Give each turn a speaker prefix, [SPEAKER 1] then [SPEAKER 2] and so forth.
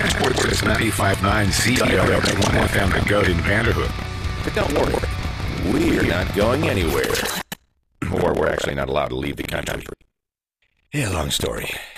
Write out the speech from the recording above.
[SPEAKER 1] transport this 95.9 CBRX 1 FM to Goat in Vanderhook.
[SPEAKER 2] But don't worry, we're not going anywhere. Or we're actually not allowed to leave the country. Yeah, long story.